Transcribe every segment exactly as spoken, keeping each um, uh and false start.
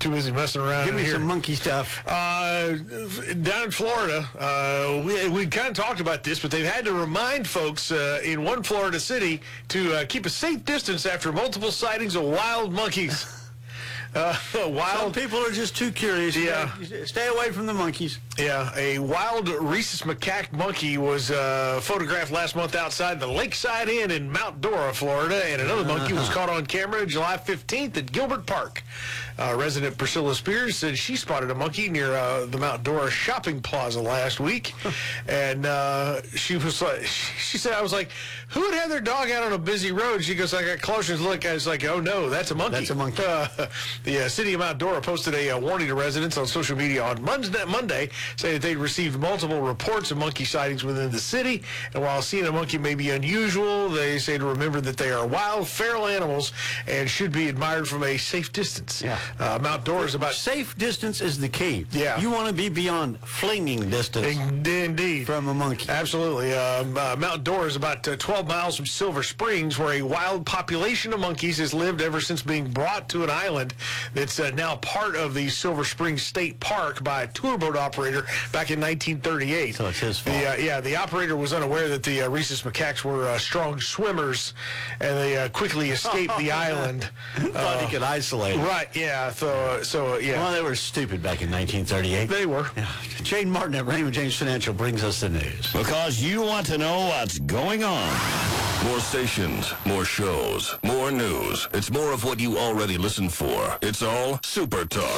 too busy messing around. Give me here. some monkey stuff. Uh, down in Florida, uh, we, we kind of talked about this, but they've had to remind folks uh, in one Florida city to uh, keep a safe distance after multiple sightings of wild monkeys. Uh, wild Some people are just too curious. Yeah. Stay away from the monkeys. Yeah, a wild rhesus macaque monkey was uh, photographed last month outside the Lakeside Inn in Mount Dora, Florida, and another monkey was caught on camera July fifteenth at Gilbert Park. Uh, resident Priscilla Spears said she spotted a monkey near uh, the Mount Dora shopping plaza last week, and uh, she was like, she said, I was like, who would have their dog out on a busy road? She goes, I got closer and look, I was like, oh no, that's a monkey. That's a monkey. Uh, the uh, city of Mount Dora posted a uh, warning to residents on social media on Monday, Monday saying that they received multiple reports of monkey sightings within the city, and while seeing a monkey may be unusual, they say to remember that they are wild, feral animals and should be admired from a safe distance. Yeah. Uh, Mount Dora is about... Safe distance is the key. Yeah. You want to be beyond flinging distance. Indeed. From a monkey. Absolutely. Um, uh, Mount Dora is about uh, twelve miles from Silver Springs, where a wild population of monkeys has lived ever since being brought to an island that's uh, now part of the Silver Springs State Park by a tour boat operator back in nineteen thirty-eight. So it's his fault. The, uh, yeah, the operator was unaware that the uh, rhesus macaques were uh, strong swimmers, and they uh, quickly escaped the island. Thought Uh, he could isolate. right, yeah. So, uh, so uh, yeah. Well, they were stupid back in nineteen thirty-eight. They were. Yeah. Jane Martin at Raymond James Financial brings us the news. Because you want to know what's going on. More stations, more shows, more news. It's more of what you already listen for. It's all Super Talk.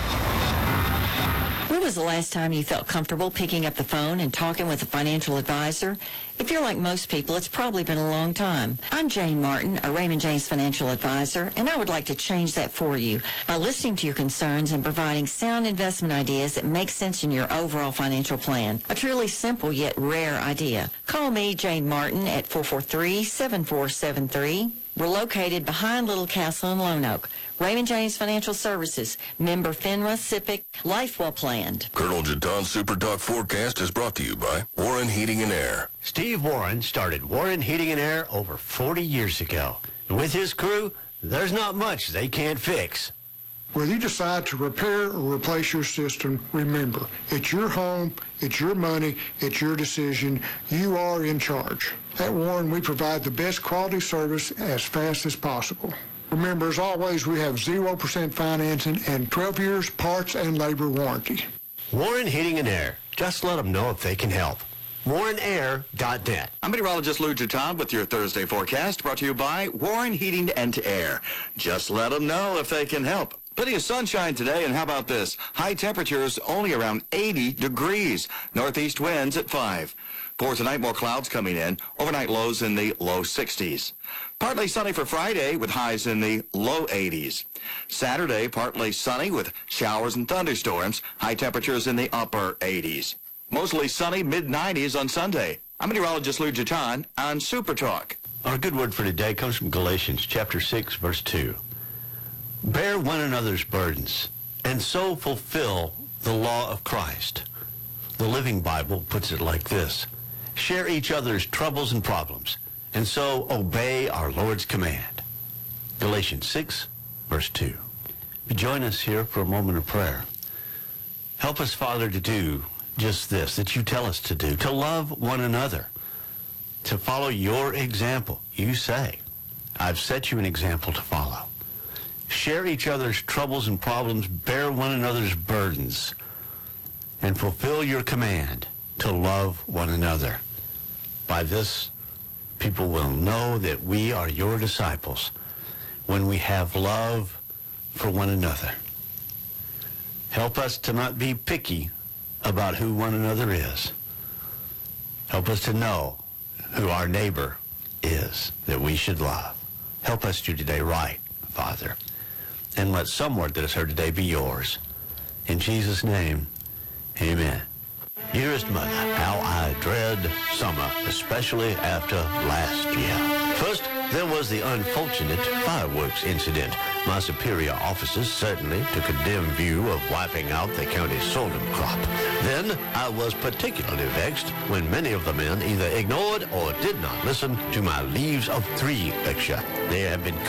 When was the last time you felt comfortable picking up the phone and talking with a financial advisor? If you're like most people, it's probably been a long time. I'm Jane Martin, a Raymond James financial advisor, and I would like to change that for you by listening to your concerns and providing sound investment ideas that make sense in your overall financial plan. A truly simple yet rare idea. Call me, Jane Martin, at four four three, seven four seven three. We're located behind Little Castle in Lone Oak. Raymond James Financial Services, member FINRA, SIPC, life well planned. Colonel Jaton's Super Talk forecast is brought to you by Warren Heating and Air. Steve Warren started Warren Heating and Air over forty years ago. And with his crew, there's not much they can't fix. Whether you decide to repair or replace your system, remember, it's your home, it's your money, it's your decision. You are in charge. At Warren, we provide the best quality service as fast as possible. Remember, as always, we have zero percent financing and twelve years parts and labor warranty. Warren Heating and Air. Just let them know if they can help. warren air dot net. I'm meteorologist Lou Jaton with your Thursday forecast, brought to you by Warren Heating and Air. Just let them know if they can help. Plenty of sunshine today, and how about this? High temperatures only around eighty degrees. Northeast winds at five. For tonight, more clouds coming in. Overnight lows in the low sixties. Partly sunny for Friday with highs in the low eighties. Saturday, partly sunny with showers and thunderstorms. High temperatures in the upper eighties. Mostly sunny, mid nineties on Sunday. I'm meteorologist Lou Jaton on Super Talk. Our good word for today comes from Galatians chapter six, verse two. Bear one another's burdens, and so fulfill the law of Christ. The Living Bible puts it like this. Share each other's troubles and problems, and so obey our Lord's command. Galatians six, verse two. Join us here for a moment of prayer. Help us, Father, to do just this, that you tell us to do, to love one another, to follow your example. You say, I've set you an example to follow. Share each other's troubles and problems, bear one another's burdens, and fulfill your command to love one another. By this, people will know that we are your disciples when we have love for one another. Help us to not be picky about who one another is. Help us to know who our neighbor is that we should love. Help us do today right, Father. And let some word that is heard today be yours. In Jesus' name, amen. Dearest Mother, how I dread summer, especially after last year. First, there was the unfortunate fireworks incident. My superior officers certainly took a dim view of wiping out the county sorghum crop. Then, I was particularly vexed when many of the men either ignored or did not listen to my Leaves of Three lecture. There have been